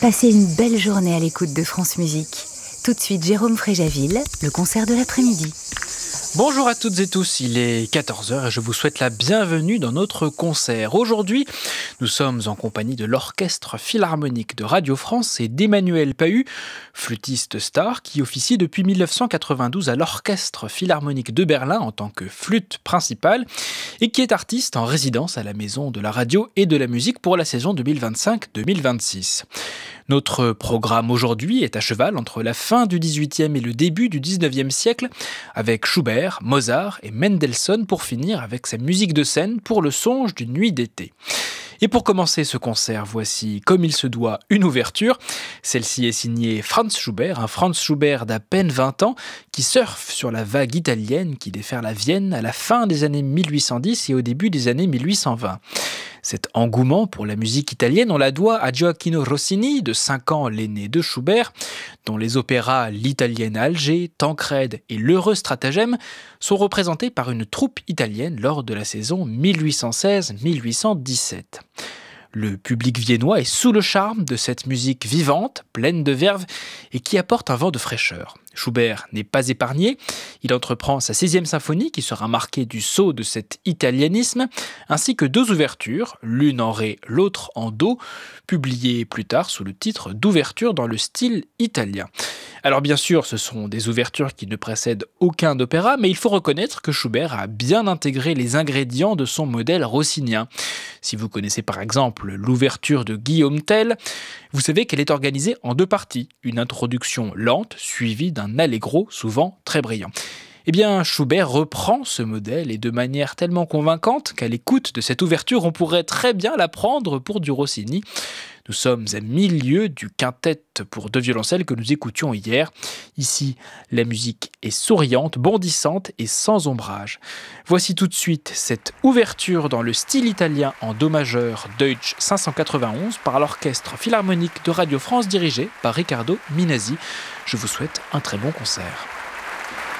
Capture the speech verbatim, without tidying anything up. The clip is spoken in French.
Passez une belle journée à l'écoute de France Musique. Tout de suite, Jérôme Fréjaville, le concert de l'après-midi. Bonjour à toutes et tous, il est quatorze heures et je vous souhaite la bienvenue dans notre concert. Aujourd'hui, nous sommes en compagnie de l'Orchestre Philharmonique de Radio France et d'Emmanuel Pahud, flûtiste star qui officie depuis dix-neuf cent quatre-vingt-douze à l'Orchestre Philharmonique de Berlin en tant que flûte principale et qui est artiste en résidence à la Maison de la Radio et de la Musique pour la saison deux mille vingt-cinq deux mille vingt-six. Notre programme aujourd'hui est à cheval entre la fin du dix-huitième et le début du dix-neuvième siècle, avec Schubert, Mozart et Mendelssohn pour finir avec sa musique de scène pour le songe d'une nuit d'été. Et pour commencer ce concert, voici, comme il se doit, une ouverture. Celle-ci est signée Franz Schubert, un Franz Schubert d'à peine vingt ans, qui surfe sur la vague italienne qui déferle à Vienne à la fin des années mille huit cent dix et au début des années mille huit cent vingt. Cet engouement pour la musique italienne, on la doit à Gioacchino Rossini, de cinq ans l'aîné de Schubert, dont les opéras L'Italienne à Alger, Tancrède et L'Heureux Stratagème sont représentés par une troupe italienne lors de la saison mille huit cent seize mille huit cent dix-sept. Le public viennois est sous le charme de cette musique vivante, pleine de verve et qui apporte un vent de fraîcheur. Schubert n'est pas épargné, il entreprend sa sixième symphonie qui sera marquée du sceau de cet italianisme, ainsi que deux ouvertures, l'une en ré, l'autre en do, publiées plus tard sous le titre d'ouverture dans le style italien. Alors bien sûr, ce sont des ouvertures qui ne précèdent aucun opéra, mais il faut reconnaître que Schubert a bien intégré les ingrédients de son modèle rossinien. Si vous connaissez par exemple l'ouverture de Guillaume Tell, vous savez qu'elle est organisée en deux parties, une introduction lente suivie d'un allegro souvent très brillant. Eh bien, Schubert reprend ce modèle et de manière tellement convaincante qu'à l'écoute de cette ouverture, on pourrait très bien la prendre pour du Rossini. Nous sommes à milieu du quintet pour deux violoncelles que nous écoutions hier. Ici, la musique est souriante, bondissante et sans ombrage. Voici tout de suite cette ouverture dans le style italien en do majeur Deutsch cinq cent quatre-vingt-onze par l'Orchestre Philharmonique de Radio France dirigé par Riccardo Minasi. Je vous souhaite un très bon concert.